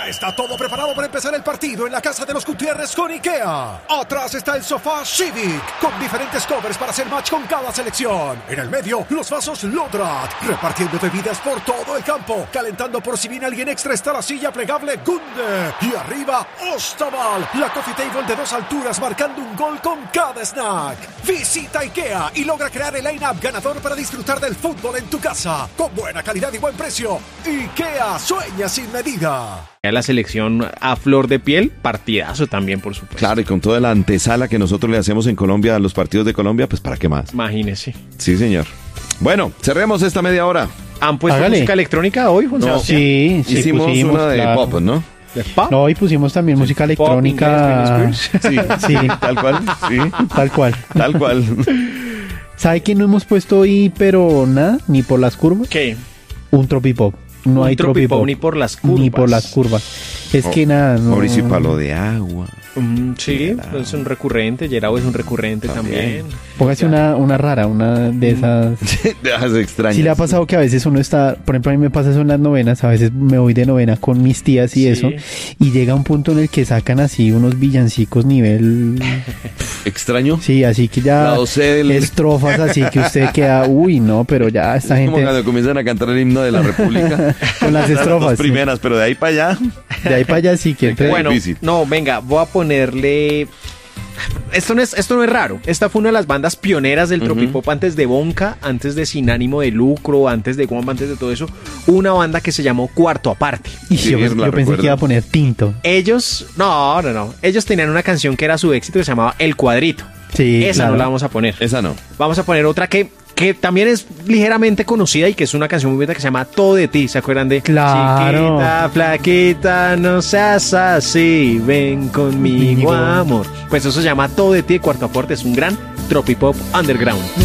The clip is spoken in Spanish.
Ya está todo preparado para empezar el partido en la casa de los Gutiérrez con IKEA. Atrás está el sofá Civic, con diferentes covers para hacer match con cada selección. En el medio, los vasos Lodrat, repartiendo bebidas por todo el campo. Calentando por si viene alguien extra está la silla plegable Gunde. Y arriba, Ostaval, la coffee table de 2 alturas marcando un gol con cada snack. Visita IKEA y logra crear el line-up ganador para disfrutar del fútbol en tu casa. Con buena calidad y buen precio. IKEA, sueña sin medida. La selección a flor de piel, partidazo también, por supuesto. Claro, y con toda la antesala que nosotros le hacemos en Colombia a los partidos de Colombia, pues ¿para qué más? Imagínese. Sí, señor. Bueno, cerremos esta media hora. ¿Han puesto música electrónica hoy, Juan Sebastián? Sí, hicimos pusimos una de claro. pop, ¿no? ¿De pop? No, hoy pusimos también música electrónica. Sí, Sí, tal cual, sí, tal cual. tal cual. ¿Sabe que no hemos puesto hoy, pero nada, ni por las curvas? ¿Qué? Un tropipop. No Un hay tropipop. ni por las curvas. Ni por las curvas. Es que nada, no. Mauricio y Palo de Agua. Sí, es un recurrente. Yerao es un recurrente también. Póngase una rara, una de esas. De esas extrañas. Sí le ha pasado que a veces uno está, por ejemplo a mí me pasa eso en las novenas, a veces me voy de novena con mis tías y Sí. eso, y llega un punto en el que sacan así unos villancicos nivel, ¿Extraño? sí, así que ya Lado C del- estrofas así que usted queda, uy no, pero ya esta Es como gente cuando comienzan a cantar el himno de la República. con las Las estrofas, dos sí. primeras, pero de ahí para allá. De ahí para allá sí que entre. Bueno, difícil. no, venga, voy a ponerle... Esto no es raro. Esta fue una de las bandas pioneras del tropipop antes de Bonka, antes de Sin Ánimo de Lucro, antes de Guamba, antes de todo eso. Una banda que se llamó Cuarto Aparte. Y Sí, yo la pensé recuerdo. que iba a poner tinto. Ellos, no. Ellos tenían una canción que era su éxito que se llamaba El Cuadrito. Sí, Esa claro. no la vamos a poner. Esa no. Vamos a poner otra que también es ligeramente conocida y que es una canción muy bonita que se llama Todo de Ti. ¿Se acuerdan de? Claro. Chiquita, flaquita, no seas así, ven conmigo, Conmigo. amor. Pues eso se llama Todo de Ti de Cuarto Aporte. Es un gran tropipop underground.